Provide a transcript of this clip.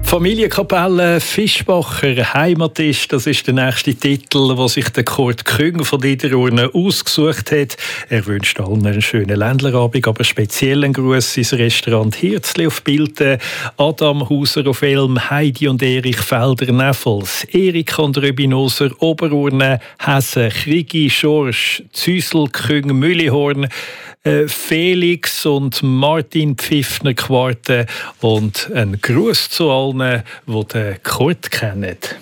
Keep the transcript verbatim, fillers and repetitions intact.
Familienkapelle Fischbacher Heimat ist, das ist der nächste Titel, den sich der Kurt Küng von Niederurne ausgesucht hat. Er wünscht allen einen schönen Ländlerabend, aber speziell einen Gruß ins Restaurant Hirzli auf Bilten, Adam Hauser auf Elm, Heidi und Erich Felder Neffels, Erika und Röbinoser Oberurne, Hessen, Krigi, Schorsch, Züsel, Küng, Müllihorn, Felix und Martin Pfiffner Quarte und ein Gruß zu allen, die den Kurt kennen.